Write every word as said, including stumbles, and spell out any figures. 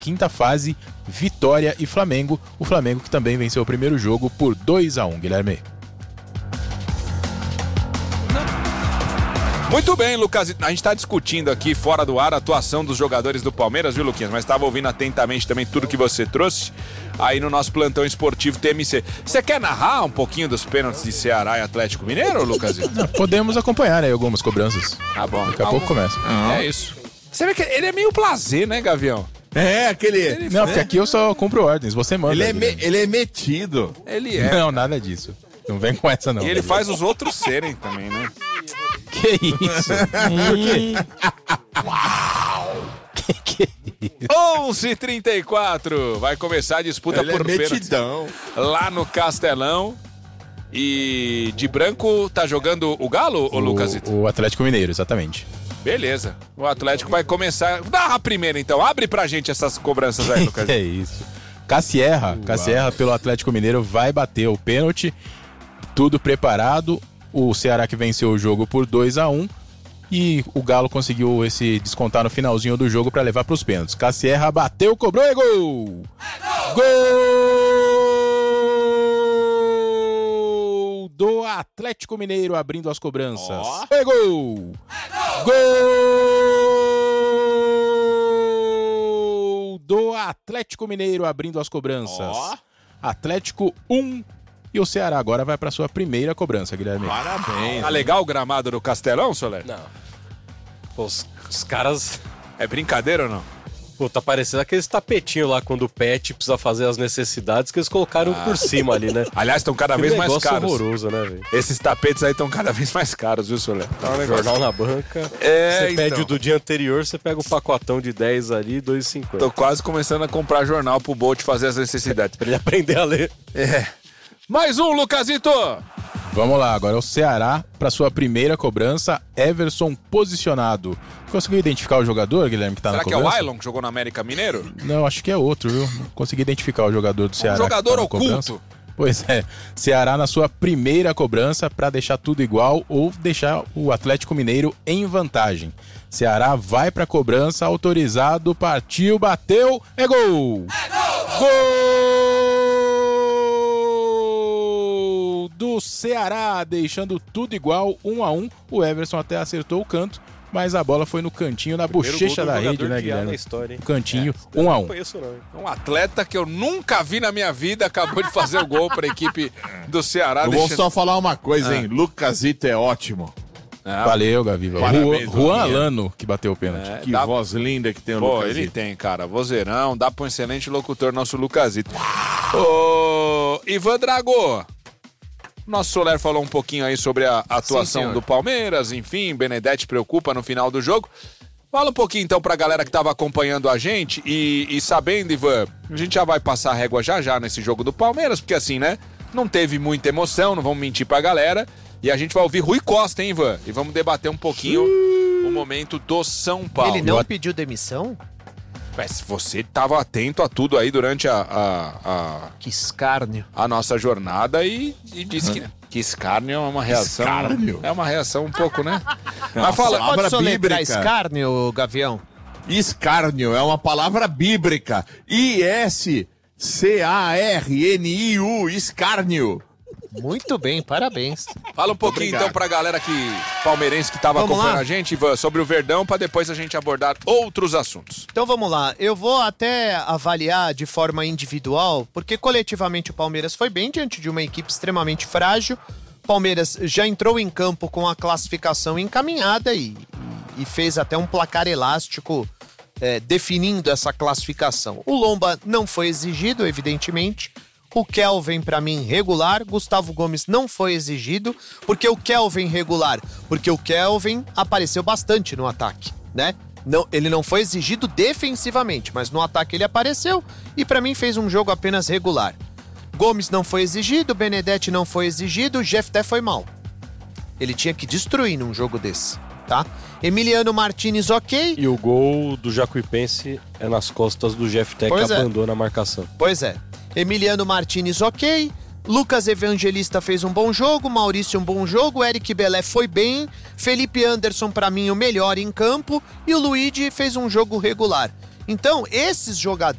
quinta fase, Vitória e Flamengo. O Flamengo que também venceu o primeiro jogo por dois a um, Guilherme. Muito bem, Lucas. A gente está discutindo aqui fora do ar a atuação dos jogadores do Palmeiras, viu, Luquinhas? Mas estava ouvindo atentamente também tudo que você trouxe aí no nosso plantão esportivo T M C. Você quer narrar um pouquinho dos pênaltis de Ceará e Atlético Mineiro, Lucas? Não, podemos acompanhar aí algumas cobranças. Tá bom. Daqui a pouco começa. Uhum. É isso. Você vê que ele é meio blasé, né, Gavião? É, aquele... Ele Não, porque aqui eu só cumpro ordens, você manda. Ele é, me... ele é metido. Ele é. Não, nada disso. Não vem com essa, não. E ele faz os outros serem também, né? Que isso? Hum. Uau! Que que é isso? onze e trinta e quatro. Vai começar a disputa Ele por é metidão. lá no Castelão. E de branco tá jogando o Galo, ô Lucas? O, o Atlético Mineiro, exatamente. Beleza. O Atlético vai começar. Dá a primeira então. Abre pra gente essas cobranças aí, Lucas. Que é isso? Cassierra, Cassierra pelo Atlético Mineiro vai bater o pênalti. Tudo preparado. O Ceará que venceu o jogo por dois a um. E o Galo conseguiu esse descontar no finalzinho do jogo para levar para os pênaltis. Cassierra bateu, cobrou e gol! Gol do Atlético Mineiro abrindo as cobranças. Ó. É gol! Gol do Atlético Mineiro abrindo as cobranças. Ó. Atlético um. E o Ceará agora vai para sua primeira cobrança, Guilherme. Parabéns. Tá legal o gramado do Castelão, Soler? Não. Pô, os, os caras... É brincadeira ou não? Pô, tá parecendo aqueles tapetinhos lá quando o pet precisa fazer as necessidades que eles colocaram por cima ali, né? Aliás, estão cada Que vez mais negócio caros. horroroso, né, velho? Esses tapetes aí estão cada vez mais caros, viu, Soler? Tá um negócio. Jornal na banca. É, Você então. pede o do dia anterior, você pega o pacotão de dez ali, dois e cinquenta. Tô quase começando a comprar jornal pro Bolt fazer as necessidades. Pra ele aprender a ler. É. Mais um, Lucasito! Vamos lá, agora é o Ceará para sua primeira cobrança. Everson posicionado. Conseguiu identificar o jogador, Guilherme, que tá Será na que é o cobrança? Ailon que jogou no América Mineiro? Não, acho que é outro, viu? Não consegui identificar o jogador do Ceará. Um jogador que tá na cobrança. oculto. Pois é, Ceará na sua primeira cobrança para deixar tudo igual ou deixar o Atlético Mineiro em vantagem. Ceará vai para cobrança, autorizado, partiu, bateu, é gol! É gol! Gol do Ceará, deixando tudo igual, um a um. O Everson até acertou o canto, mas a bola foi no cantinho, na bochecha da rede, né, Guilherme? História, no cantinho, é, um a um. Não conheço, não. Um atleta que eu nunca vi na minha vida acabou de fazer o gol para a equipe do Ceará. Eu vou Deixa... só falar uma coisa, Ah. hein? Lucasito é ótimo. Ah, Valeu, Gavi. Parabéns, Juan, Juan Luquinha. Alano que bateu o pênalti. É, Que dá... voz linda que tem o Pô, Lucasito. ele tem, cara. Vozeirão, dá para um excelente locutor, nosso Lucasito. Ô, Ivan Drago, nosso Soler falou um pouquinho aí sobre a atuação Sim, do Palmeiras, enfim, Benedetti preocupa no final do jogo. Fala um pouquinho então pra galera que tava acompanhando a gente e, e sabendo, Ivan, a gente já vai passar a régua já já nesse jogo do Palmeiras, porque assim, né, não teve muita emoção, não vamos mentir pra galera, e a gente vai ouvir Rui Costa, hein, Ivan? E vamos debater um pouquinho o momento do São Paulo. Ele não pediu demissão? Mas você tava atento a tudo aí durante a, a, a, Que escárnio. a nossa jornada e, e disse que, que escárnio é uma reação. Escárnio? É uma reação um pouco, né? Mas Nossa, fala, palavra Pode soletrar bíblica. escárnio, Gavião? Escárnio é uma palavra bíblica. I S C A R N I U, escárnio. Muito bem, parabéns. fala um pouquinho Obrigado. então pra galera que palmeirense que tava Vamos acompanhando lá? a gente, Ivan, sobre o Verdão, pra depois a gente abordar outros assuntos. Então vamos lá, eu vou até avaliar de forma individual, porque coletivamente o Palmeiras foi bem diante de uma equipe extremamente frágil. O Palmeiras já entrou em campo com a classificação encaminhada e, e fez até um placar elástico é, definindo essa classificação. O Lomba não foi exigido, evidentemente. O Kelvin, pra mim, regular. Gustavo Gomes não foi exigido. Porque o Kelvin regular? Porque o Kelvin apareceu bastante no ataque, né? Não, ele não foi exigido defensivamente, mas no ataque ele apareceu e pra mim fez um jogo apenas regular. Gomes não foi exigido, Benedetti não foi exigido, o Jefté foi mal. Ele tinha que destruir num jogo desse, tá? Emiliano Martinez, ok. E o gol do Jacuipense é nas costas do Jefté, que Pois é. abandona a marcação. Pois é. Emiliano Martinez, ok. Lucas Evangelista fez um bom jogo, Maurício um bom jogo, Eric Belé foi bem, Felipe Anderson pra mim o melhor em campo e o Luigi fez um jogo regular. Então, esses jogadores